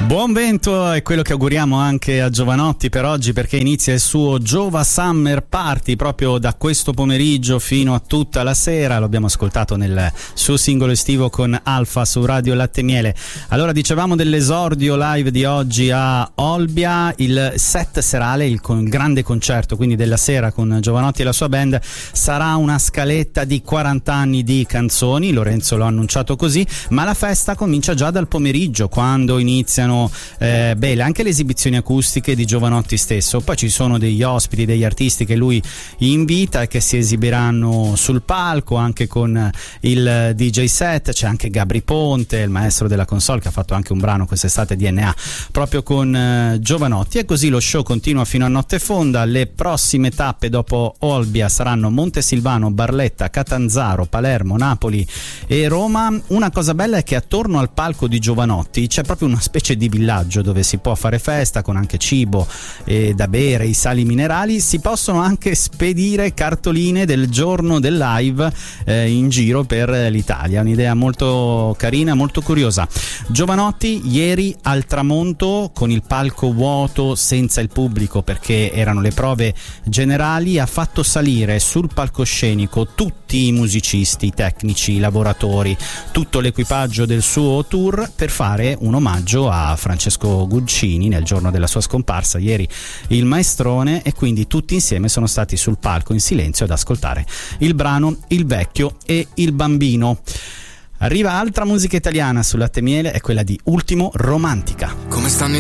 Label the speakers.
Speaker 1: Buon vento è quello che auguriamo anche a Jovanotti per oggi, perché inizia il suo Jova Summer Party proprio da questo pomeriggio fino a tutta la sera. Lo abbiamo ascoltato nel suo singolo estivo con Alfa su Radio Latte Miele. Allora, dicevamo dell'esordio live di oggi a Olbia, il set serale, il grande concerto quindi della sera con Jovanotti e la sua band, sarà una scaletta di 40 anni di canzoni. Lorenzo l'ha annunciato così, ma la festa comincia già dal pomeriggio, quando iniziano anche le esibizioni acustiche di Jovanotti stesso. Poi ci sono degli ospiti, degli artisti che lui invita e che si esibiranno sul palco anche con il DJ set. C'è anche Gabri Ponte, il maestro della console, che ha fatto anche un brano quest'estate, DNA, proprio con Jovanotti. E così lo show continua fino a notte fonda. Le prossime tappe dopo Olbia saranno Montesilvano, Barletta, Catanzaro, Palermo, Napoli e Roma. Una cosa bella è che attorno al palco di Jovanotti c'è proprio una specie di villaggio dove si può fare festa con anche cibo e da bere, i sali minerali. Si possono anche spedire cartoline del giorno del live in giro per l'Italia. Un'idea molto carina, molto curiosa. Jovanotti ieri al tramonto, con il palco vuoto, senza il pubblico perché erano le prove generali, ha fatto salire sul palcoscenico tutti i musicisti, i tecnici, i lavoratori, tutto l'equipaggio del suo tour, per fare un omaggio a Francesco Guccini nel giorno della sua scomparsa ieri, il maestrone. E quindi tutti insieme sono stati sul palco in silenzio ad ascoltare il brano Il vecchio e il bambino. Arriva altra musica italiana su Latte Miele, è quella di Ultimo, Romantica.
Speaker 2: Come stanno